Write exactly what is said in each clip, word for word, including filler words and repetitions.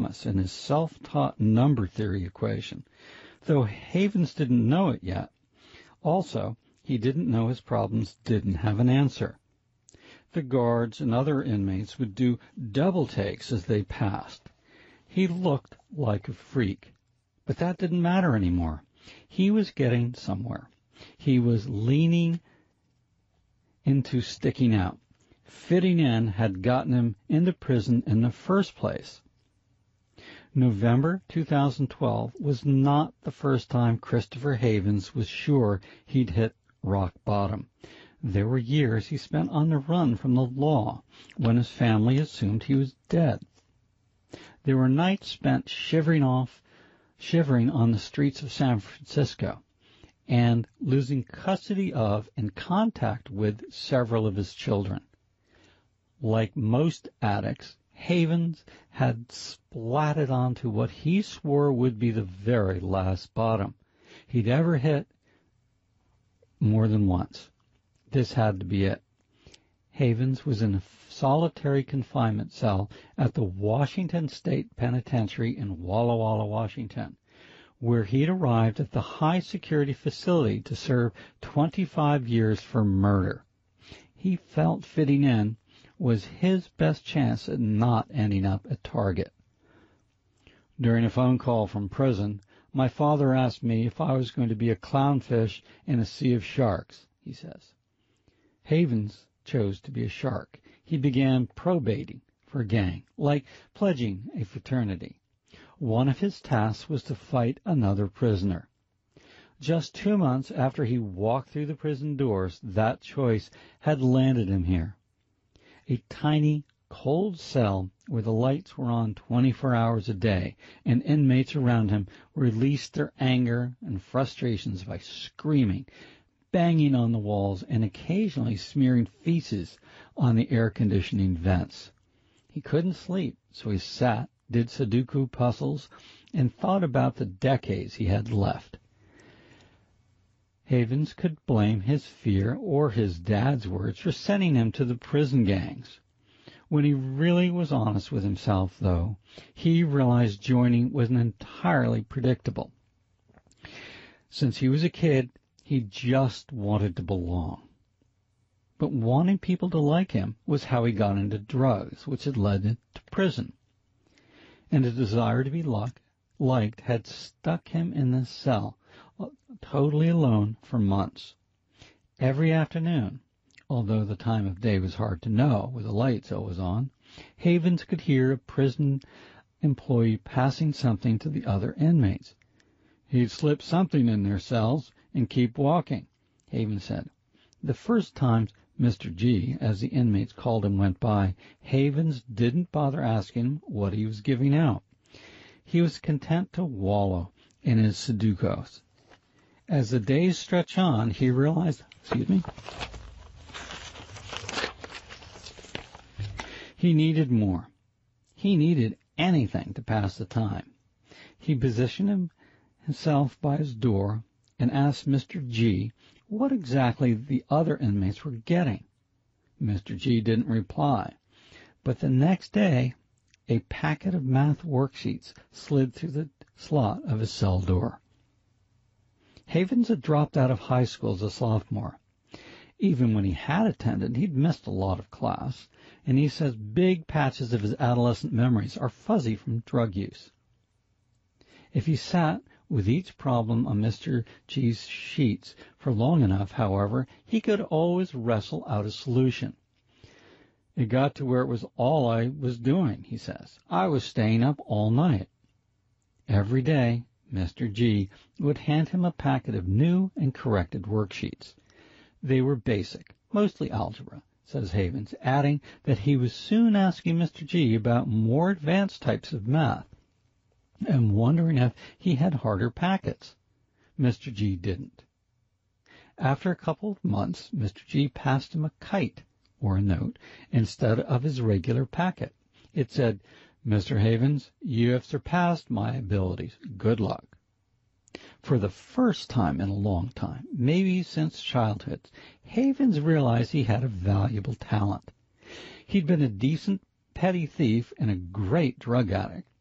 premise in his self-taught number theory equation, though Havens didn't know it yet. Also, he didn't know his problems didn't have an answer. The guards and other inmates would do double takes as they passed. He looked like a freak, but that didn't matter anymore. He was getting somewhere. He was leaning into sticking out. Fitting in had gotten him into prison in the first place. November two thousand twelve was not the first time Christopher Havens was sure he'd hit rock bottom. There were years he spent on the run from the law when his family assumed he was dead. There were nights spent shivering off, shivering on the streets of San Francisco and losing custody of and contact with several of his children. Like most addicts, Havens had splatted onto what he swore would be the very last bottom he'd ever hit more than once. This had to be it. Havens was in a solitary confinement cell at the Washington State Penitentiary in Walla Walla, Washington, where he'd arrived at the high-security facility to serve twenty-five years for murder. He felt fitting in was his best chance at not ending up at Target. During a phone call from prison, my father asked me if I was going to be a clownfish in a sea of sharks, he says. Havens chose to be a shark. He began probating for a gang, like pledging a fraternity. One of his tasks was to fight another prisoner. Just two months after he walked through the prison doors, that choice had landed him here. A tiny, cold cell where the lights were on twenty-four hours a day, and inmates around him released their anger and frustrations by screaming, banging on the walls, and occasionally smearing feces on the air conditioning vents. He couldn't sleep, so he sat, did Sudoku puzzles, and thought about the decades he had left. Havens could blame his fear or his dad's words for sending him to the prison gangs. When he really was honest with himself, though, he realized joining was entirely predictable. Since he was a kid, he just wanted to belong. But wanting people to like him was how he got into drugs, which had led him to prison. And a desire to be like, liked had stuck him in the cell, totally alone for months. Every afternoon, although the time of day was hard to know with the lights always on, Havens could hear a prison employee passing something to the other inmates. He'd slip something in their cells and keep walking, Havens said. The first times Mister G, as the inmates called him, went by, Havens didn't bother asking him what he was giving out. He was content to wallow in his Sudokus. As the days stretched on, he realized, excuse me, he needed more. He needed anything to pass the time. He positioned himself by his door and asked Mister G what exactly the other inmates were getting. Mister G didn't reply, but the next day a packet of math worksheets slid through the slot of his cell door. Havens had dropped out of high school as a sophomore. Even when he had attended, he'd missed a lot of class, and he says big patches of his adolescent memories are fuzzy from drug use. If he sat with each problem on Mister G's sheets for long enough, however, he could always wrestle out a solution. It got to where it was all I was doing, he says. I was staying up all night. Every day, Mister G would hand him a packet of new and corrected worksheets. They were basic, mostly algebra, says Havens, adding that he was soon asking Mister G about more advanced types of math and wondering if he had harder packets. Mister G didn't. After a couple of months, Mister G passed him a kite, or a note, instead of his regular packet. It said, Mister Havens, you have surpassed my abilities. Good luck. For the first time in a long time, maybe since childhood, Havens realized he had a valuable talent. He'd been a decent petty thief and a great drug addict,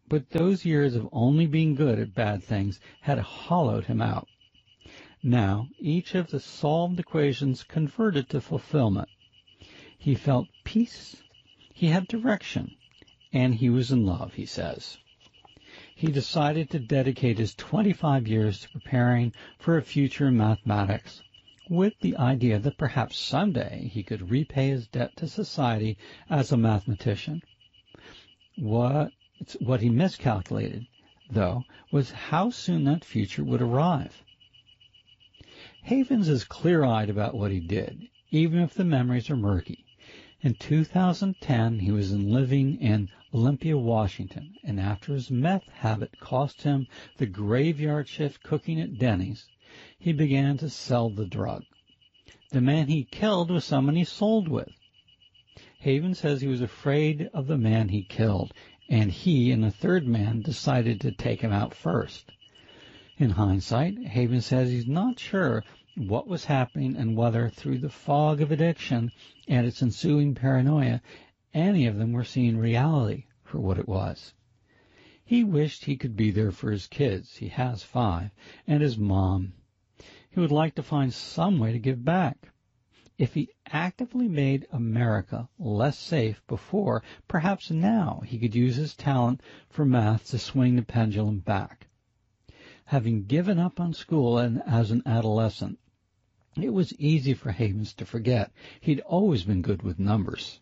but those years of only being good at bad things had hollowed him out. Now, each of the solved equations converted to fulfillment. He felt peace, he had direction, and he was in love, he says. He decided to dedicate his twenty-five years to preparing for a future in mathematics, with the idea that perhaps someday he could repay his debt to society as a mathematician. What, what he miscalculated, though, was how soon that future would arrive. Havens is clear-eyed about what he did, even if the memories are murky. In two thousand ten, he was living in Olympia, Washington, and after his meth habit cost him the graveyard shift cooking at Denny's, he began to sell the drug. The man he killed was someone he sold with. Havens says he was afraid of the man he killed, and he and a third man decided to take him out first. In hindsight, Havens says he's not sure what was happening and whether, through the fog of addiction and its ensuing paranoia, any of them were seeing reality for what it was. He wished he could be there for his kids, he has five, and his mom. He would like to find some way to give back. If he actively made America less safe before, perhaps now he could use his talent for math to swing the pendulum back. Having given up on school and as an adolescent, it was easy for Havens to forget he'd always been good with numbers.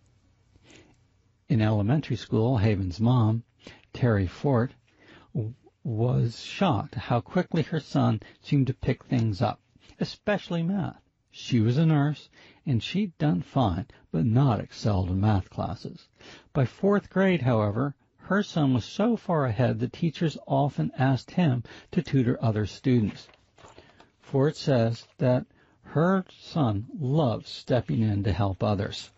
In elementary school, Havens' mom, Terry Fort, was shocked how quickly her son seemed to pick things up, especially math. She was a nurse, and she'd done fine, but not excelled in math classes. By fourth grade, however, her son was so far ahead that teachers often asked him to tutor other students. Fort says that her son loves stepping in to help others.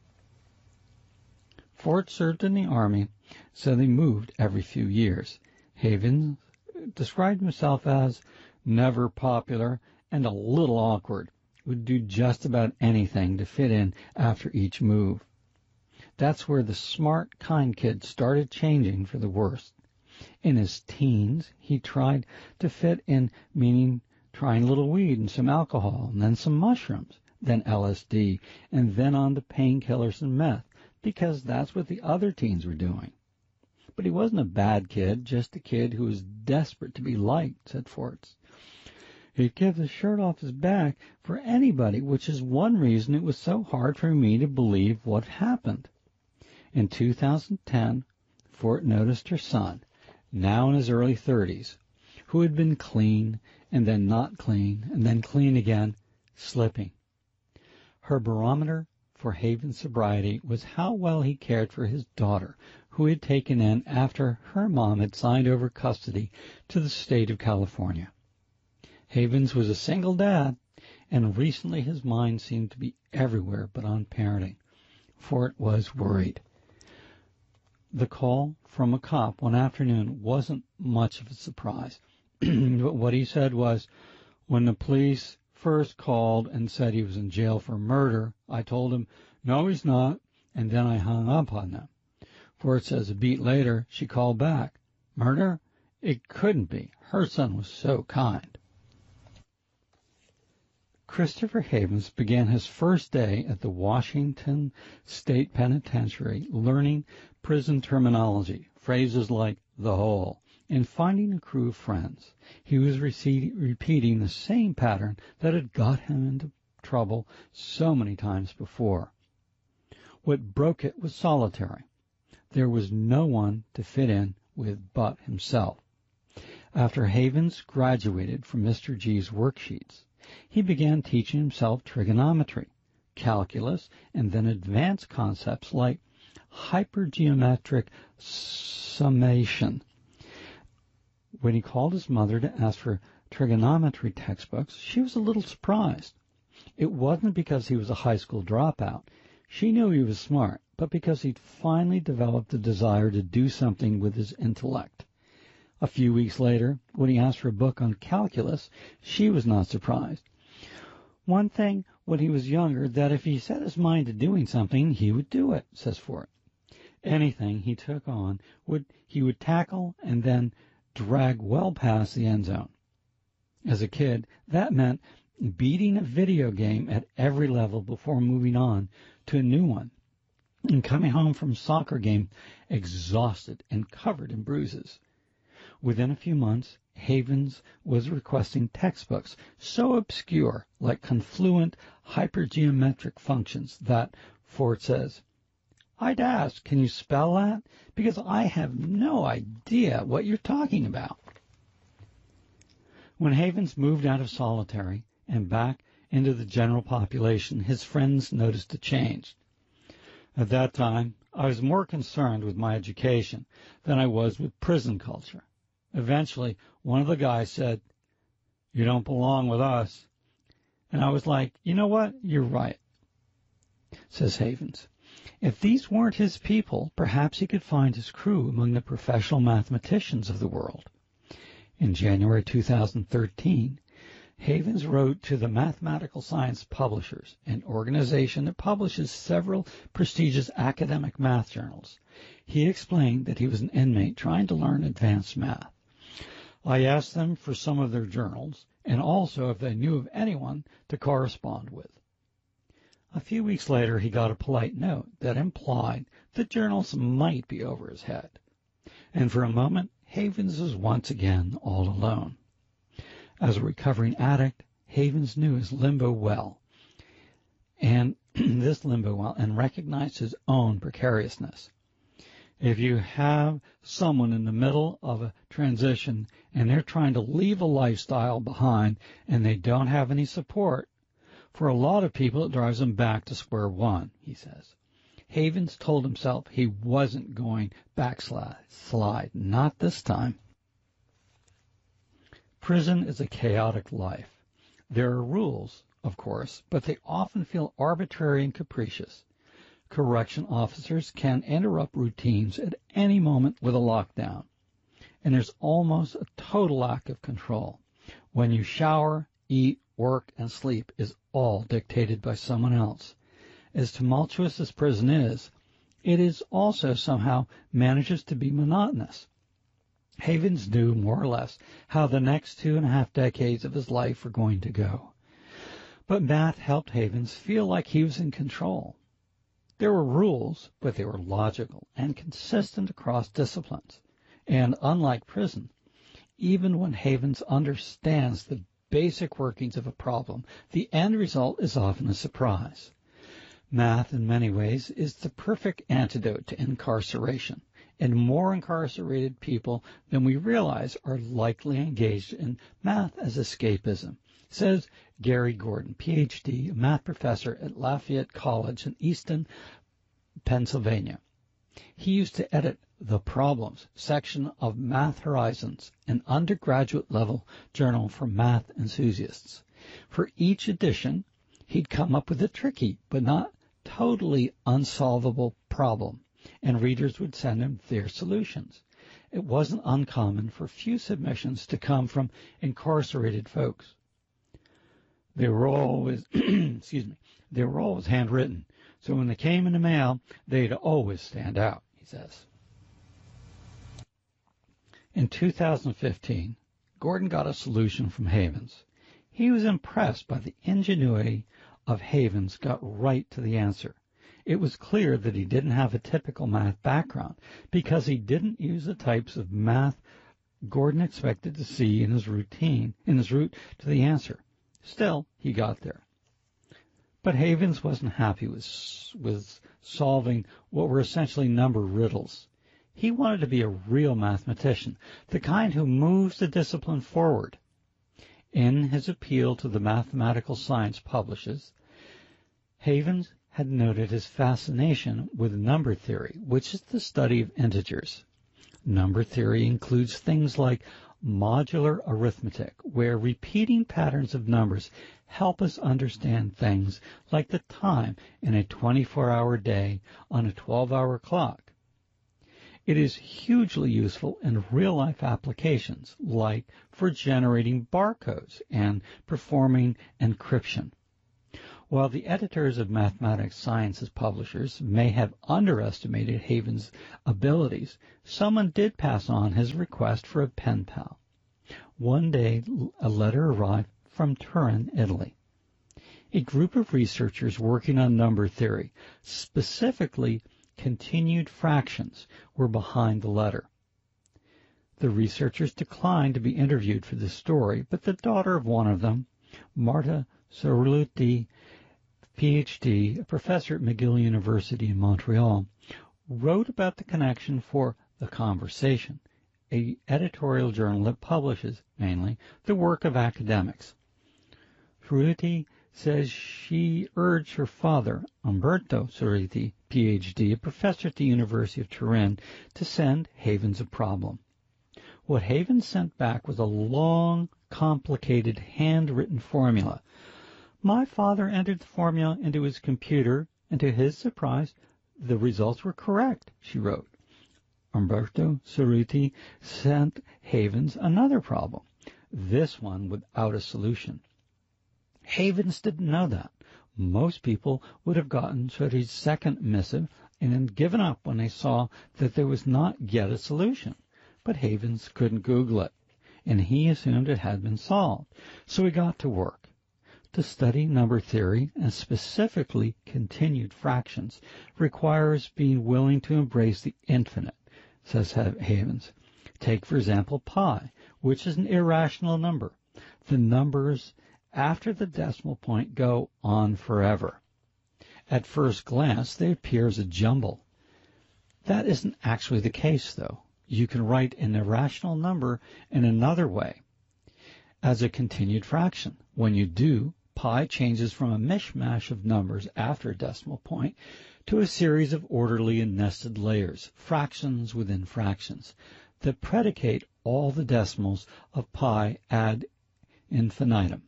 Fort served in the Army, so they moved every few years. Havens described himself as never popular and a little awkward, would do just about anything to fit in after each move. That's where the smart, kind kid started changing for the worse. In his teens, he tried to fit in, meaning trying a little weed and some alcohol, and then some mushrooms, then L S D, and then on to painkillers and meth, because that's what the other teens were doing. But he wasn't a bad kid, just a kid who was desperate to be liked, said Forts. He'd give the shirt off his back for anybody, which is one reason it was so hard for me to believe what happened. In two thousand ten, Fort noticed her son, now in his early thirties, who had been clean and then not clean and then clean again, slipping. Her barometer for Havens' sobriety was how well he cared for his daughter, who he had taken in after her mom had signed over custody to the state of California. Havens was a single dad, and recently his mind seemed to be everywhere but on parenting. Fort was worried. The call from a cop one afternoon wasn't much of a surprise. But what he said was, when the police first called and said he was in jail for murder, I told him, no, he's not, and then I hung up on them. Fort says a beat later, she called back. Murder? It couldn't be. Her son was so kind. Christopher Havens began his first day at the Washington State Penitentiary learning prison terminology, phrases like the hole, and finding a crew of friends. He was rece- repeating the same pattern that had got him into trouble so many times before. What broke it was solitary. There was no one to fit in with but himself. After Havens graduated from Mister G's worksheets, he began teaching himself trigonometry, calculus, and then advanced concepts like hypergeometric summation. When he called his mother to ask for trigonometry textbooks, she was a little surprised. It wasn't because he was a high school dropout. She knew he was smart, but because he'd finally developed a desire to do something with his intellect. A few weeks later, when he asked for a book on calculus, she was not surprised. One thing when he was younger, that if he set his mind to doing something, he would do it, says Fort. Anything he took on would he would tackle and then drag well past the end zone. As a kid, that meant beating a video game at every level before moving on to a new one, and coming home from a soccer game exhausted and covered in bruises. Within a few months, Havens was requesting textbooks so obscure, like confluent hypergeometric functions, that, Ford says, "I'd ask, can you spell that? Because I have no idea what you're talking about." When Havens moved out of solitary and back into the general population, his friends noticed a change. At that time, I was more concerned with my education than I was with prison culture. Eventually, one of the guys said, "You don't belong with us." And I was like, you know what? You're right, says Havens. If these weren't his people, perhaps he could find his crew among the professional mathematicians of the world. In January two thousand thirteen, Havens wrote to the Mathematical Science Publishers, an organization that publishes several prestigious academic math journals. He explained that he was an inmate trying to learn advanced math. I asked them for some of their journals, and also if they knew of anyone to correspond with. A few weeks later, he got a polite note that implied the journals might be over his head. And for a moment, Havens was once again all alone. As a recovering addict, Havens knew his limbo well, and this limbo well, and recognized his own precariousness. If you have someone in the middle of a transition and they're trying to leave a lifestyle behind and they don't have any support, for a lot of people it drives them back to square one, he says. Havens told himself he wasn't going backslide, slide, not this time. Prison is a chaotic life. There are rules, of course, but they often feel arbitrary and capricious. Correction officers can interrupt routines at any moment with a lockdown, and there's almost a total lack of control. When you shower, eat, work, and sleep is all dictated by someone else. As tumultuous as prison is, it is also somehow manages to be monotonous. Havens knew more or less how the next two and a half decades of his life were going to go. But math helped Havens feel like he was in control. There were rules, but they were logical and consistent across disciplines. And unlike prison, even when Havens understands the basic workings of a problem, the end result is often a surprise. Math, in many ways, is the perfect antidote to incarceration, and more incarcerated people than we realize are likely engaged in math as escapism, says Gary Gordon, P H D, a math professor at Lafayette College in Easton, Pennsylvania. He used to edit the Problems section of Math Horizons, an undergraduate-level journal for math enthusiasts. For each edition, he'd come up with a tricky but not totally unsolvable problem, and readers would send him their solutions. It wasn't uncommon for few submissions to come from incarcerated folks. They were always, excuse me, they were always handwritten, so when they came in the mail, they'd always stand out, he says. In two thousand fifteen, Gordon got a solution from Havens. He was impressed by the ingenuity of Havens, got right to the answer. It was clear that he didn't have a typical math background because he didn't use the types of math Gordon expected to see in his routine, in his route to the answer. Still, he got there. But Havens wasn't happy with, with solving what were essentially number riddles. He wanted to be a real mathematician, the kind who moves the discipline forward. In his appeal to the Mathematical Science Publishers, Havens had noted his fascination with number theory, which is the study of integers. Number theory includes things like modular arithmetic, where repeating patterns of numbers help us understand things like the time in a twenty-four hour day on a twelve hour clock. It is hugely useful in real-life applications, like for generating barcodes and performing encryption. While the editors of Mathematics Sciences publishers may have underestimated Haven's abilities, someone did pass on his request for a pen pal. One day, a letter arrived from Turin, Italy. A group of researchers working on number theory, specifically continued fractions, were behind the letter. The researchers declined to be interviewed for this story, but the daughter of one of them, Marta Cerulli, P H D, a professor at McGill University in Montreal, wrote about the connection for The Conversation, an editorial journal that publishes, mainly, the work of academics. Cerulli says she urged her father, Umberto Cerulli, P H D, a professor at the University of Turin, to send Havens a problem. What Havens sent back was a long, complicated, handwritten formula. My father entered the formula into his computer, and to his surprise, the results were correct, she wrote. Umberto Cerulli sent Havens another problem, this one without a solution. Havens didn't know that. Most people would have gotten Cerulli's second missive and then given up when they saw that there was not yet a solution. But Havens couldn't Google it, and he assumed it had been solved. So he got to work. To study number theory, and specifically continued fractions, requires being willing to embrace the infinite, says Havens. Take, for example, pi, which is an irrational number. The numbers after the decimal point go on forever. At first glance, they appear as a jumble. That isn't actually the case, though. You can write an irrational number in another way, as a continued fraction. When you do, pi changes from a mishmash of numbers after a decimal point to a series of orderly and nested layers, fractions within fractions, that predicate all the decimals of pi ad infinitum.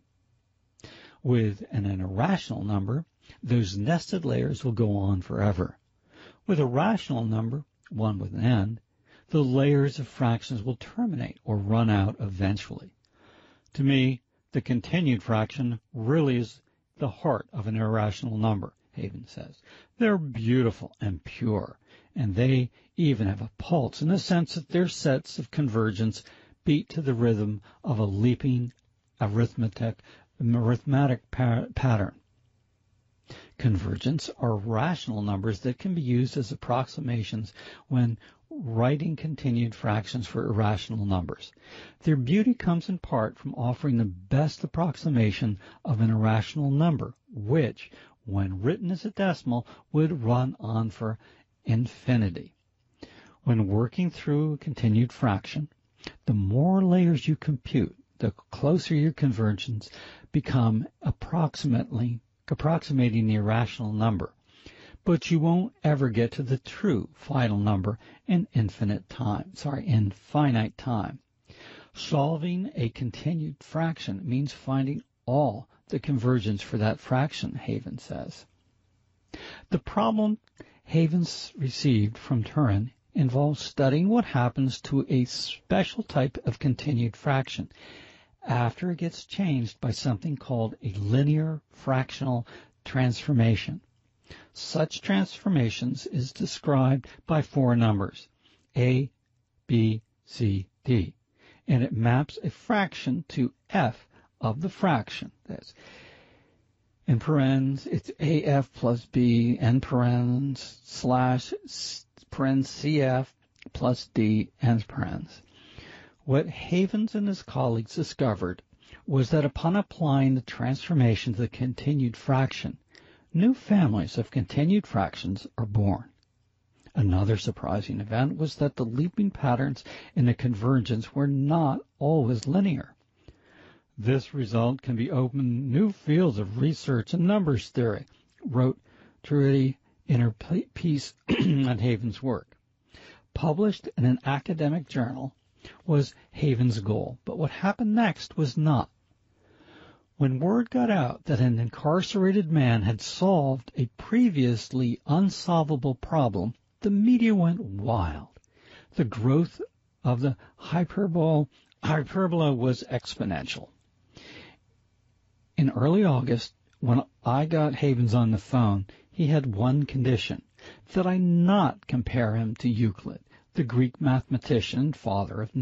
With an, an irrational number, those nested layers will go on forever. With a rational number, one with an end, the layers of fractions will terminate or run out eventually. To me, the continued fraction really is the heart of an irrational number, Havens says. They're beautiful and pure, and they even have a pulse in the sense that their sets of convergence beat to the rhythm of a leaping arithmetic, arithmetic pa- pattern. Convergents are rational numbers that can be used as approximations when writing continued fractions for irrational numbers. Their beauty comes in part from offering the best approximation of an irrational number, which, when written as a decimal, would run on for infinity. When working through a continued fraction, the more layers you compute, the closer your convergence become approximately approximating the irrational number. But you won't ever get to the true final number in infinite time, sorry, in finite time. Solving a continued fraction means finding all the convergence for that fraction, Havens says. The problem Havens received from Turin involves studying what happens to a special type of continued fraction after it gets changed by something called a linear fractional transformation. Such transformations is described by four numbers, A, B, C, D, and it maps a fraction to f of the fraction. That's in parens, it's A F plus B, n parens, slash, parens C F plus D, n parens. What Havens and his colleagues discovered was that upon applying the transformation to the continued fraction, new families of continued fractions are born. Another surprising event was that the leaping patterns in the convergence were not always linear. This result can be open new fields of research in numbers theory, wrote Cerulli in her piece on Havens' work. Published in an academic journal was Havens' goal, but what happened next was not. When word got out that an incarcerated man had solved a previously unsolvable problem, the media went wild. The growth of the hyperbola, hyperbola was exponential. In early August, When I got Havens on the phone, he had one condition, that I not compare him to Euclid, the Greek mathematician and father of